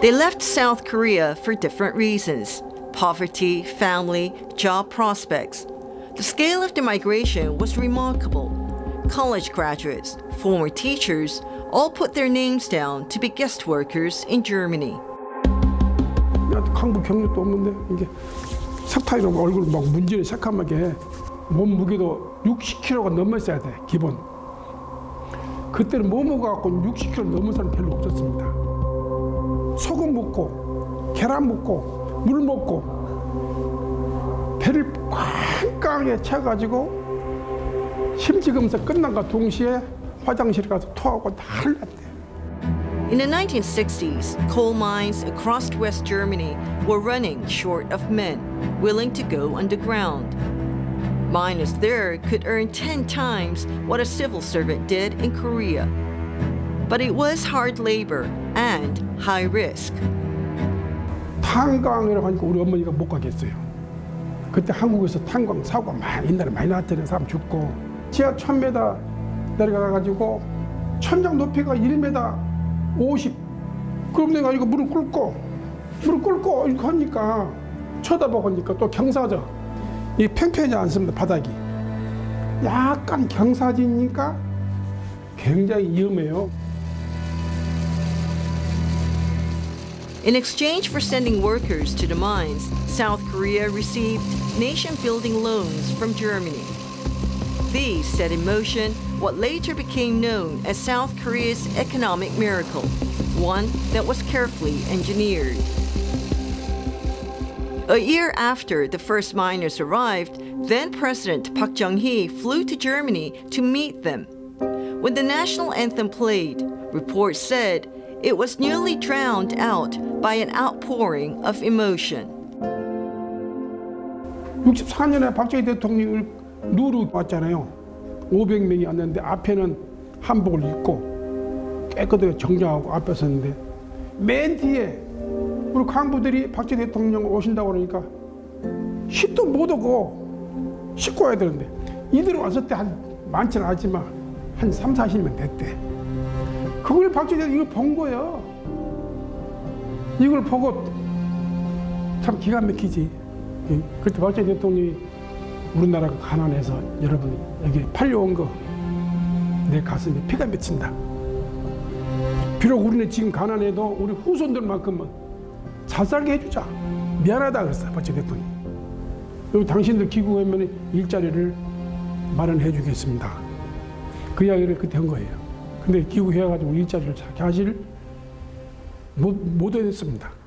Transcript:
They left South Korea for different reasons: poverty, family, job prospects. The scale of the migration was remarkable. College graduates, former teachers, all put their names down to be guest workers in Germany. 강부 경력도 없는데 이게 석탄이로 얼굴 막 문지르 새까맣게 몸 무게도 60kg가 넘었어야 돼 기본. 그때는 뭐 먹어갖고 60kg 넘은 사람 별로 없었습니다. 소금 먹고 계란 먹고 물 먹고 배를 꽝꽝하게 채가지고 심지검사 끝난과 동시에 화장실 가서 토하고 난리 났대. In the 1960s, coal mines across West Germany were running short of men willing to go underground. Miners there could earn 10 times what a civil servant did in Korea. But it was hard labor and high risk. 탄광이라고 하니까 우리 어머니가 못 가겠어요. 그때 한국에서 탄광 사고가 옛날에 많이 났잖아요. 사람 죽고. 지하 1000m 내려가가지고 천장 높이가 1m 50. 그럼 내가 이거 무릎 꿇고 이렇게 하니까 쳐다보니까 또 경사져. 이 팽팽하지 않습니다, 바닥이. 약간 경사지니까 굉장히 위험해요. In exchange for sending workers to the mines, South Korea received nation-building loans from Germany. These set in motion what later became known as South Korea's economic miracle, one that was carefully engineered. A year after the first miners arrived, then-President Park Chung-hee flew to Germany to meet them. When the national anthem played, reports said it was nearly drowned out by an outpouring of emotion. 64년에 박정희 대통령이 누르 왔잖아요. 500명이 왔는데 앞에는 한복을 입고 깨끗하게 정장하고 앞에 섰는데 맨 뒤에 우리 간부들이 박정희 대통령 오신다고 그러니까 씻도 못 오고 씻고 와야 되는데 이들 왔을 때 한 많지는 않지만 한 3, 40명 됐대. 그걸 박정희 대통령이 이걸 본 거예요. 이걸 보고 참 기가 막히지. 그때 박정희 대통령이 우리나라가 가난해서 여러분 여기 팔려온 거 내 가슴에 피가 맺힌다. 비록 우리는 지금 가난해도 우리 후손들만큼은 잘 살게 해주자. 미안하다 그랬어요, 박정희 대통령이. 여기 당신들 귀국하면 일자리를 마련해 주겠습니다. 그 이야기를 그때 한 거예요. 근데 귀국해가지고 일자리를 잘 하질 못 했습니다.